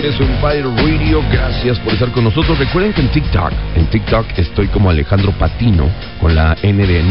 regreso en Fire Radio. Gracias por estar con nosotros. Recuerden que en TikTok estoy como Alejandro Patino, con la N de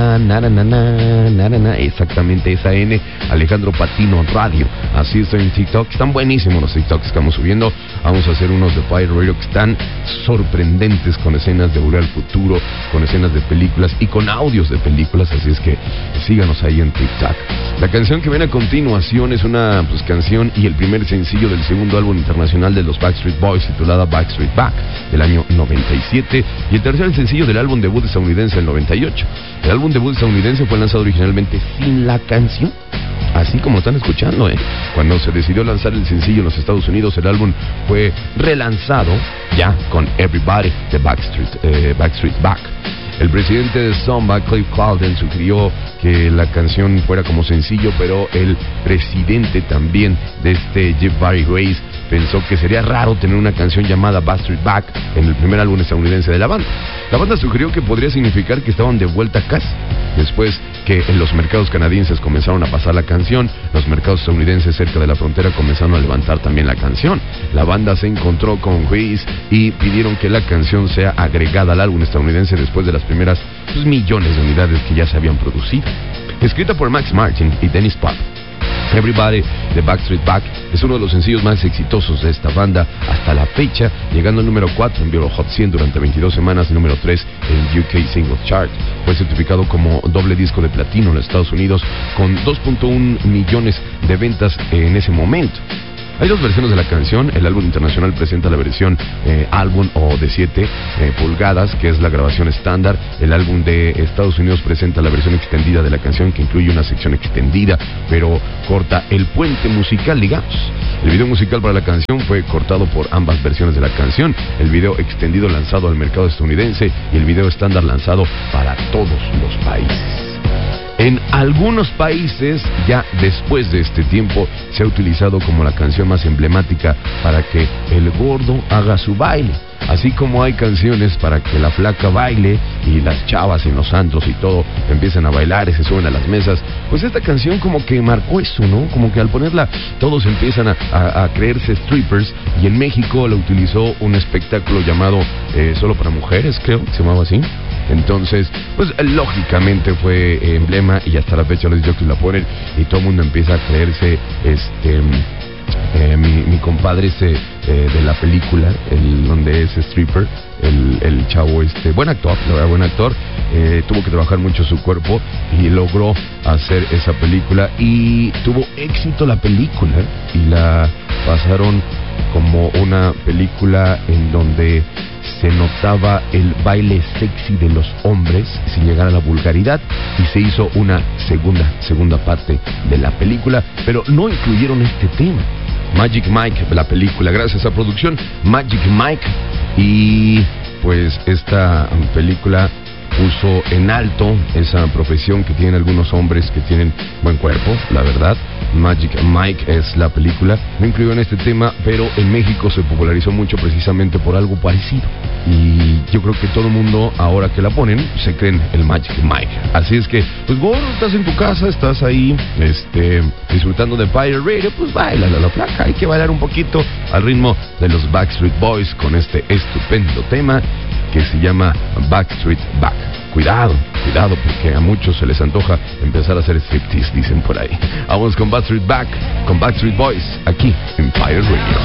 na, exactamente esa N, Alejandro Patino Radio. Así estoy en TikTok. Están buenísimos los TikToks que estamos subiendo. Vamos a hacer unos de Fire Radio que están sorprendentes, con escenas de Volver al Futuro, con escenas de películas y con audios de películas. Así es que síganos ahí en TikTok. La canción que viene a continuación es una canción y el primer sencillo del segundo álbum internacional de los Backstreet Boys, titulada Backstreet Back, del año 97, y el tercer sencillo del álbum debut estadounidense del 98. El álbum debut estadounidense fue lanzado originalmente sin la canción, así como están escuchando, Cuando se decidió lanzar el sencillo en los Estados Unidos, el álbum fue relanzado ya con Everybody de Backstreet Back. El presidente de Zomba, Cliff Clalden, sugirió que la canción fuera como sencillo, pero el presidente también de Jeff Barry Grace pensó que sería raro tener una canción llamada Backstreet Back en el primer álbum estadounidense de la banda. La banda sugirió que podría significar que estaban de vuelta a casa. Después que en los mercados canadienses comenzaron a pasar la canción, los mercados estadounidenses cerca de la frontera comenzaron a levantar también la canción. La banda se encontró con Grace y pidieron que la canción sea agregada al álbum estadounidense después de las primeras millones de unidades que ya se habían producido. Escrita por Max Martin y Dennis Pop, Everybody de Backstreet Back es uno de los sencillos más exitosos de esta banda hasta la fecha, llegando al número 4 en Billboard Hot 100 durante 22 semanas y número 3 en UK Singles Chart. Fue certificado como doble disco de platino en los Estados Unidos con 2.1 millones de ventas en ese momento. Hay dos versiones de la canción. El álbum internacional presenta la versión álbum o de 7 pulgadas, que es la grabación estándar. El álbum de Estados Unidos presenta la versión extendida de la canción, que incluye una sección extendida, pero corta el puente musical, digamos. El video musical para la canción fue cortado por ambas versiones de la canción. El video extendido lanzado al mercado estadounidense y el video estándar lanzado para todos los países. En algunos países, ya después de este tiempo, se ha utilizado como la canción más emblemática para que el gordo haga su baile. Así como hay canciones para que la flaca baile y las chavas en los antros y todo empiezan a bailar y se suben a las mesas, pues esta canción como que marcó eso, ¿no? Como que al ponerla todos empiezan a creerse strippers, y en México la utilizó un espectáculo llamado Solo para Mujeres, creo que se llamaba así. Entonces, pues lógicamente fue emblema, y hasta la fecha los jockeys la ponen y todo el mundo empieza a creerse mi compadre de la película, donde es stripper, el chavo buen actor, la verdad, buen actor, tuvo que trabajar mucho su cuerpo y logró hacer esa película, y tuvo éxito la película, y la pasaron como una película en donde se notaba el baile sexy de los hombres sin llegar a la vulgaridad, y se hizo una segunda parte de la película, pero no incluyeron este tema. Magic Mike, la película, gracias a producción Magic Mike, y pues esta película puso en alto esa profesión que tienen algunos hombres que tienen buen cuerpo, la verdad. Magic Mike es la película, no incluyó en este tema, pero en México se popularizó mucho precisamente por algo parecido, y yo creo que todo el mundo, ahora que la ponen, se creen el Magic Mike. Así es que, pues vos estás en tu casa, estás ahí disfrutando de Fire Radio, pues baila la placa, hay que bailar un poquito al ritmo de los Backstreet Boys con este estupendo tema que se llama Backstreet Back. Cuidado, porque a muchos se les antoja empezar a hacer striptease, dicen por ahí. Vamos con Backstreet Back, con Backstreet Boys, aquí en Fire Radio.